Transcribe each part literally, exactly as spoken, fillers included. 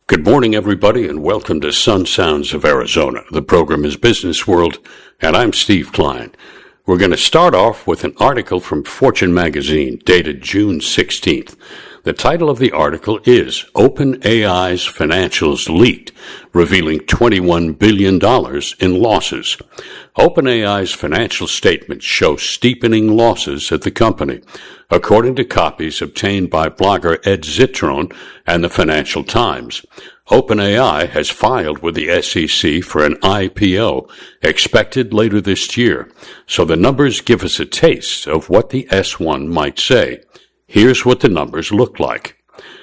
Good morning, everybody, and welcome to Sun Sounds of Arizona. The program is Business World, and I'm Steve Klein. We're going to start off with an article from Fortune magazine dated June sixteenth. The title of the article is OpenAI's Financials Leaked, Revealing twenty-one billion dollars in Losses. OpenAI's financial statements show steepening losses at the company, according to copies obtained by blogger Ed Zitron and the Financial Times. OpenAI has filed with the S E C for an I P O expected later this year, so the numbers give us a taste of what the S one might say. Here's what the numbers look like.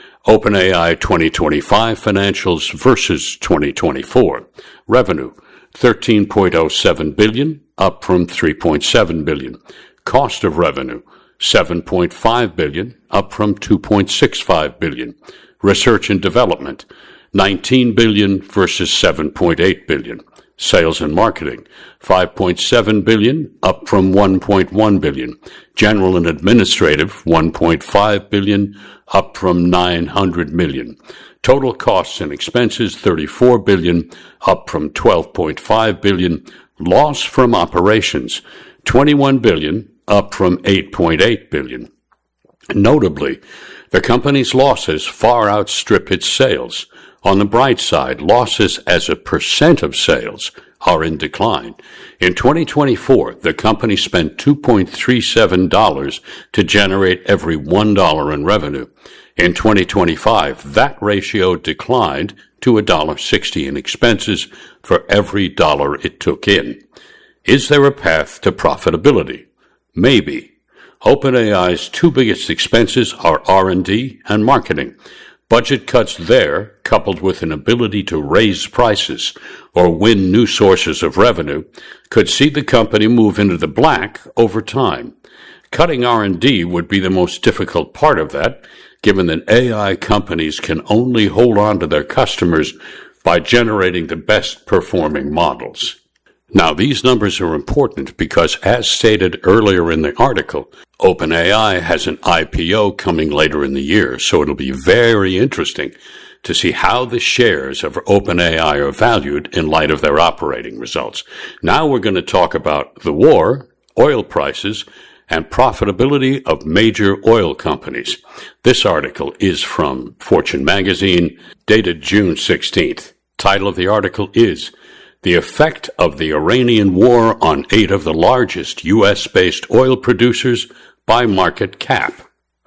OpenAI twenty twenty-five financials versus twenty twenty-four. Revenue, thirteen point oh seven billion dollars, up from three point seven billion dollars. Cost of revenue, seven point five billion dollars, up from two point six five billion dollars. Research and development, nineteen billion dollars versus seven point eight billion dollars. Sales and marketing, five point seven billion dollars, up from one point one billion dollars. General and administrative, one point five billion dollars, up from nine hundred million dollars. Total costs and expenses, thirty-four billion dollars, up from twelve point five billion dollars. Loss from operations, twenty-one billion dollars, up from eight point eight billion dollars. Notably, the company's losses far outstrip its sales. On the bright side, losses as a percent of sales are in decline. In twenty twenty-four, the company spent two point three seven dollars to generate every one dollar in revenue. In twenty twenty-five, that ratio declined to one dollar sixty in expenses for every dollar it took in. Is there a path to profitability? Maybe. OpenAI's two biggest expenses are R and D and marketing. Budget cuts there, coupled with an ability to raise prices or win new sources of revenue, could see the company move into the black over time. Cutting R and D would be the most difficult part of that, given that A I companies can only hold on to their customers by generating the best performing models. Now, these numbers are important because, as stated earlier in the article, OpenAI has an I P O coming later in the year, so it'll be very interesting to see how the shares of OpenAI are valued in light of their operating results. Now we're going to talk about the war, oil prices, and profitability of major oil companies. This article is from Fortune magazine, dated June sixteenth. Title of the article is The Effect of the Iranian War on Eight of the Largest U S-Based Oil Producers by Market Cap.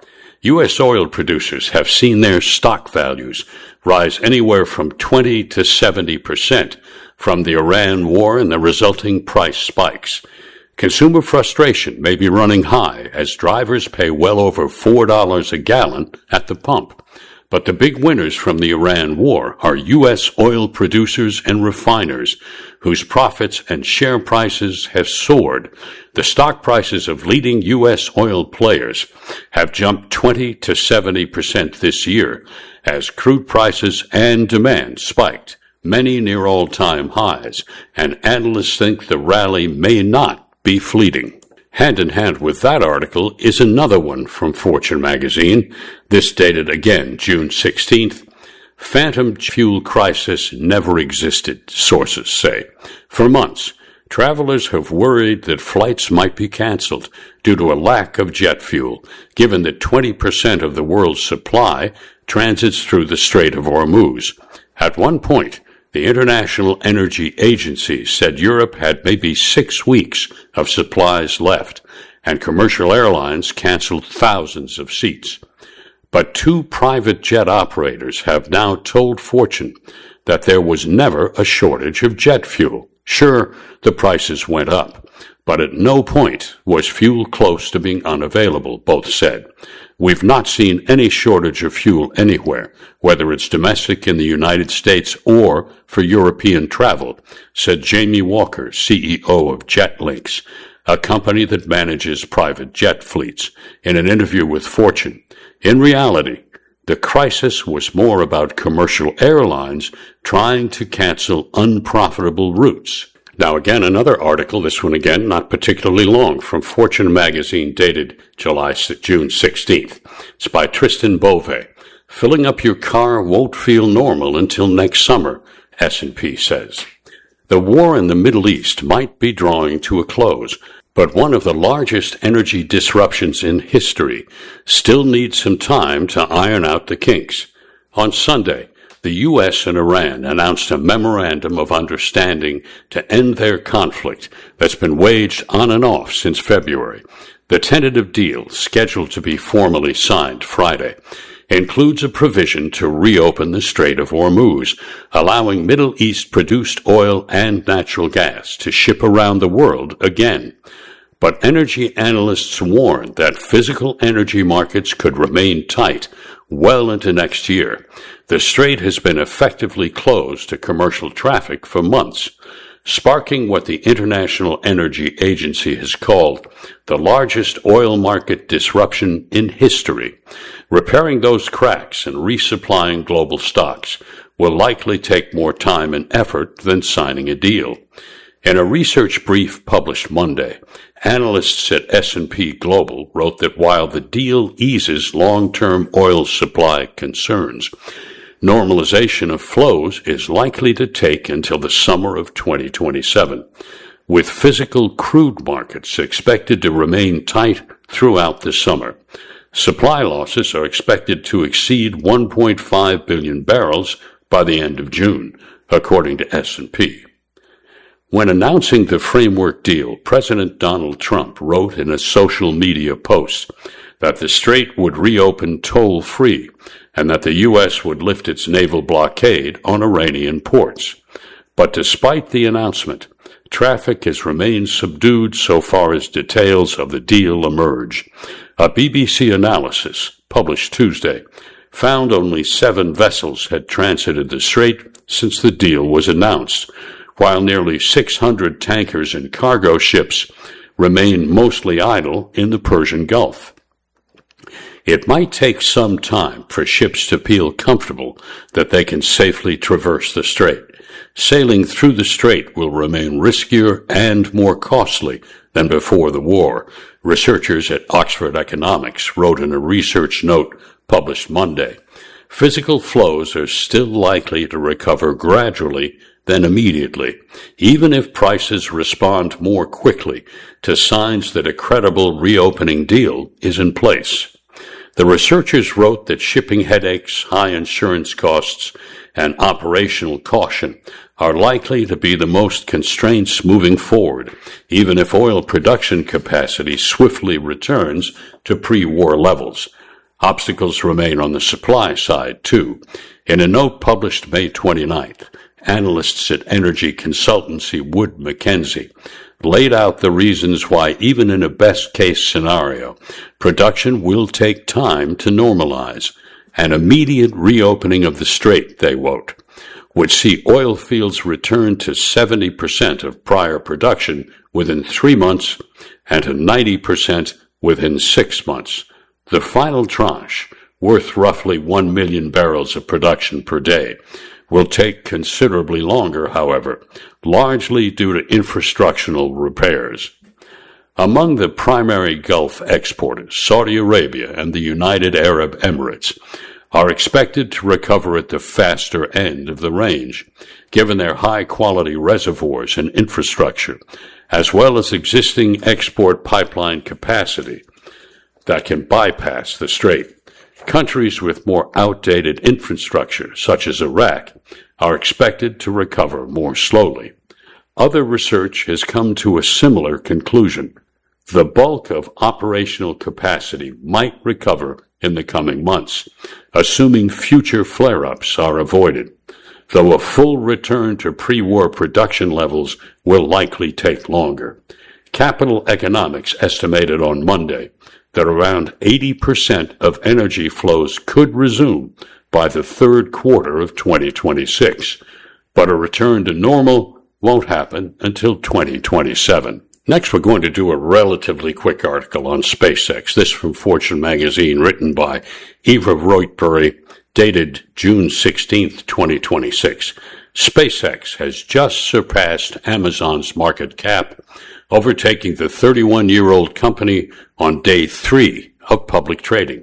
U S oil producers have seen their stock values rise anywhere from twenty to seventy percent from the Iran war and the resulting price spikes. Consumer frustration may be running high as drivers pay well over four dollars a gallon at the pump. But the big winners from the Iran war are U S oil producers and refiners, whose profits and share prices have soared. The stock prices of leading U S oil players have jumped twenty to seventy percent this year as crude prices and demand spiked, many near all-time highs, and analysts think the rally may not be fleeting. Hand in hand with that article is another one from Fortune magazine, this dated again June sixteenth. Phantom fuel crisis never existed, sources say. For months, travelers have worried that flights might be canceled due to a lack of jet fuel, given that twenty percent of the world's supply transits through the Strait of Hormuz. At one point, the International Energy Agency said Europe had maybe six weeks of supplies left, and commercial airlines canceled thousands of seats. But two private jet operators have now told Fortune that there was never a shortage of jet fuel. Sure, the prices went up, but at no point was fuel close to being unavailable, both said. We've not seen any shortage of fuel anywhere, whether it's domestic in the United States or for European travel, said Jamie Walker, C E O of JetLinks, a company that manages private jet fleets, in an interview with Fortune. In reality, the crisis was more about commercial airlines trying to cancel unprofitable routes. Now again, another article, this one again not particularly long, from Fortune magazine dated July, June sixteenth. It's by Tristan Bove. Filling up your car won't feel normal until next summer, S and P says. The war in the Middle East might be drawing to a close, but one of the largest energy disruptions in history still needs some time to iron out the kinks. On Sunday, the U S and Iran announced a memorandum of understanding to end their conflict that's been waged on and off since February. The tentative deal, scheduled to be formally signed Friday, includes a provision to reopen the Strait of Hormuz, allowing Middle East-produced oil and natural gas to ship around the world again. But energy analysts warn that physical energy markets could remain tight well into next year. The strait has been effectively closed to commercial traffic for months, sparking what the International Energy Agency has called the largest oil market disruption in history. Repairing those cracks and resupplying global stocks will likely take more time and effort than signing a deal. In a research brief published Monday, analysts at S and P Global wrote that while the deal eases long-term oil supply concerns, normalization of flows is likely to take until the summer of twenty twenty-seven, with physical crude markets expected to remain tight throughout the summer. Supply losses are expected to exceed one point five billion barrels by the end of June, according to S and P. When announcing the framework deal, President Donald Trump wrote in a social media post that the strait would reopen toll-free and that the U S would lift its naval blockade on Iranian ports. But despite the announcement, traffic has remained subdued so far as details of the deal emerge. A B B C analysis, published Tuesday, found only seven vessels had transited the strait since the deal was announced, while nearly six hundred tankers and cargo ships remain mostly idle in the Persian Gulf. It might take some time for ships to feel comfortable that they can safely traverse the strait. Sailing through the strait will remain riskier and more costly than before the war, researchers at Oxford Economics wrote in a research note published Monday. Physical flows are still likely to recover gradually than immediately, even if prices respond more quickly to signs that a credible reopening deal is in place. The researchers wrote that shipping headaches, high insurance costs, and operational caution are likely to be the most constraints moving forward, even if oil production capacity swiftly returns to pre-war levels. Obstacles remain on the supply side, too. In a note published May twenty-ninth, analysts at energy consultancy Wood Mackenzie laid out the reasons why, even in a best-case scenario, production will take time to normalize. An immediate reopening of the strait, they wrote, would see oil fields return to seventy percent of prior production within three months and to ninety percent within six months. The final tranche, worth roughly one million barrels of production per day, will take considerably longer, however, largely due to infrastructural repairs. Among the primary Gulf exporters, Saudi Arabia and the United Arab Emirates are expected to recover at the faster end of the range, given their high-quality reservoirs and infrastructure, as well as existing export pipeline capacity that can bypass the strait. Countries with more outdated infrastructure, such as Iraq, are expected to recover more slowly. Other research has come to a similar conclusion. The bulk of operational capacity might recover in the coming months, assuming future flare-ups are avoided, though a full return to pre-war production levels will likely take longer. Capital Economics estimated on Monday that around eighty percent of energy flows could resume by the third quarter of twenty twenty-six, but a return to normal won't happen until twenty twenty-seven. Next, we're going to do a relatively quick article on SpaceX. This from Fortune magazine, written by Eva Roitbury, dated June sixteenth, twenty twenty-six. SpaceX has just surpassed Amazon's market cap, overtaking the thirty-one-year-old company on day three of public trading.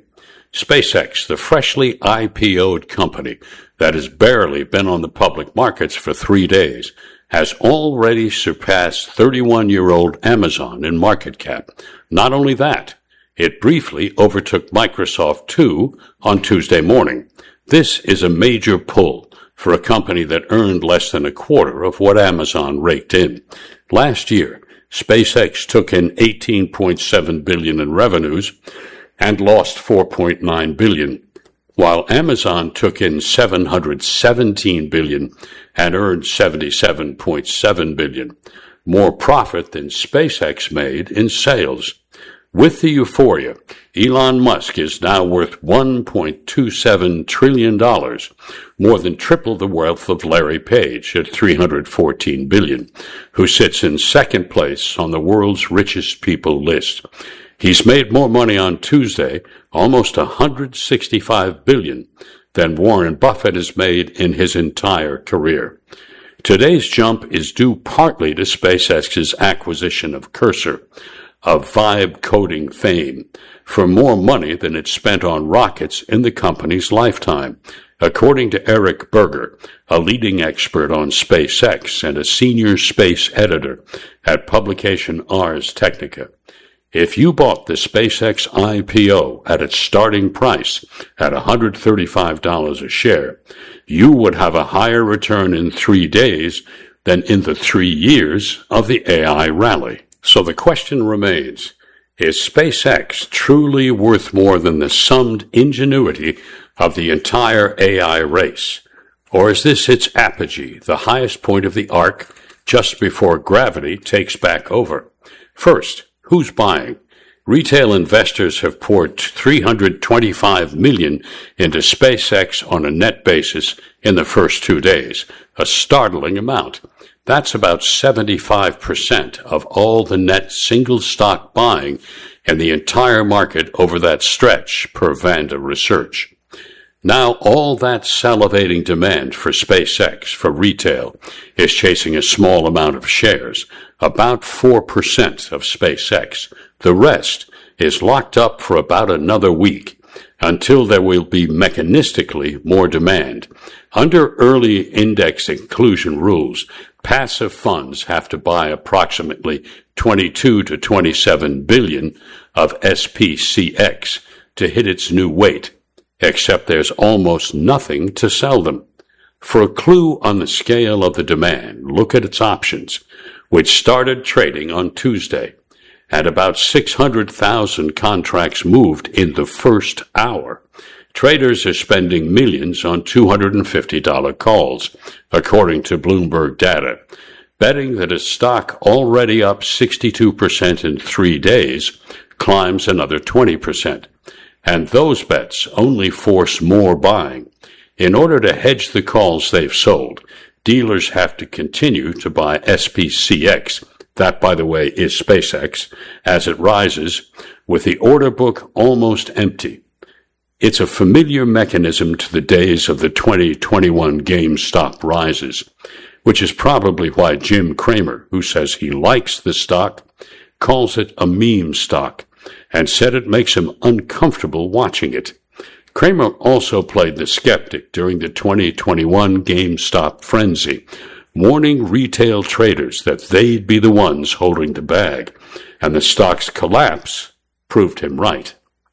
SpaceX, the freshly I P O'd company that has barely been on the public markets for three days, has already surpassed thirty-one-year-old Amazon in market cap. Not only that, it briefly overtook Microsoft too on Tuesday morning. This is a major pull for a company that earned less than a quarter of what Amazon raked in. Last year, SpaceX took in eighteen point seven billion dollars in revenues and lost four point nine billion dollars, while Amazon took in seven hundred seventeen billion dollars and earned seventy-seven point seven billion dollars, more profit than SpaceX made in sales. With the euphoria, Elon Musk is now worth one point two seven trillion dollars, more than triple the wealth of Larry Page at three hundred fourteen billion dollars, who sits in second place on the world's richest people list. He's made more money on Tuesday, almost one hundred sixty-five billion dollars, than Warren Buffett has made in his entire career. Today's jump is due partly to SpaceX's acquisition of Cursor, of vibe coding fame, for more money than it spent on rockets in the company's lifetime, according to Eric Berger, a leading expert on SpaceX and a senior space editor at publication Ars Technica. If you bought the SpaceX I P O at its starting price at one hundred thirty-five dollars a share, you would have a higher return in three days than in the three years of the A I rally. So the question remains, is SpaceX truly worth more than the summed ingenuity of the entire A I race? Or is this its apogee, the highest point of the arc, just before gravity takes back over? First, who's buying? Retail investors have poured three hundred twenty-five million dollars into SpaceX on a net basis in the first two days, a startling amount. That's about seventy-five percent of all the net single stock buying in the entire market over that stretch, per Vanda Research. Now all that salivating demand for SpaceX for retail is chasing a small amount of shares, about four percent of SpaceX. The rest is locked up for about another week, until there will be mechanistically more demand. Under early index inclusion rules, passive funds have to buy approximately twenty-two to twenty-seven billion of S P C X to hit its new weight, except there's almost nothing to sell them. For a clue on the scale of the demand, look at its options, which started trading on Tuesday, and about six hundred thousand contracts moved in the first hour. Traders are spending millions on two hundred fifty dollars calls, according to Bloomberg data, betting that a stock already up sixty-two percent in three days climbs another twenty percent. And those bets only force more buying. In order to hedge the calls they've sold, dealers have to continue to buy S P C X, that, by the way, is SpaceX, as it rises, with the order book almost empty. It's a familiar mechanism to the days of the twenty twenty-one GameStop rises, which is probably why Jim Cramer, who says he likes the stock, calls it a meme stock, and said it makes him uncomfortable watching it. Cramer also played the skeptic during the twenty twenty-one GameStop frenzy, warning retail traders that they'd be the ones holding the bag, and the stock's collapse proved him right.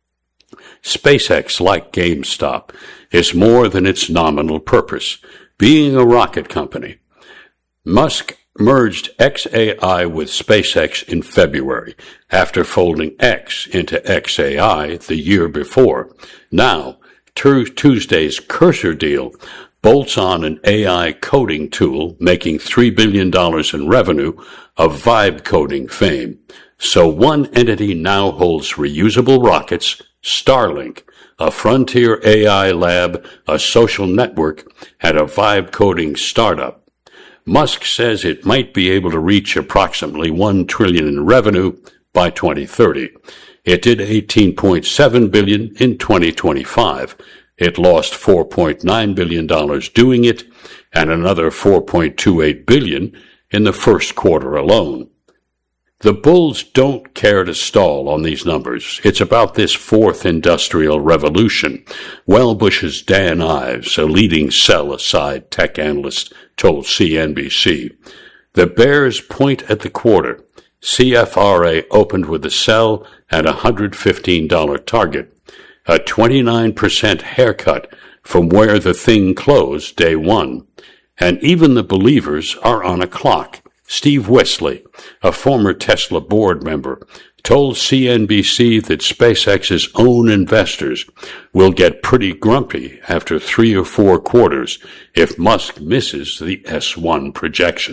SpaceX, like GameStop, is more than its nominal purpose, being a rocket company. Musk merged X A I with SpaceX in February, after folding X into X A I the year before. Now, Tuesday's Cursor deal bolts on an A I coding tool making three billion dollars in revenue of vibe coding fame. So one entity now holds reusable rockets, Starlink, a frontier A I lab, a social network, and a vibe coding startup. Musk says it might be able to reach approximately one trillion dollars in revenue by twenty thirty. It did eighteen point seven billion dollars in twenty twenty-five. It lost four point nine billion dollars doing it, and another four point two eight billion dollars in the first quarter alone. The bulls don't care to stall on these numbers. It's about this fourth industrial revolution. Wellbush's Dan Ives, a leading sell-aside tech analyst, told C N B C. The bears point at the quarter. C F R A opened with a sell at a one hundred fifteen dollars target, a twenty-nine percent haircut from where the thing closed day one. And even the believers are on a clock. Steve Wesley, a former Tesla board member, told C N B C that SpaceX's own investors will get pretty grumpy after three or four quarters if Musk misses the S one projection.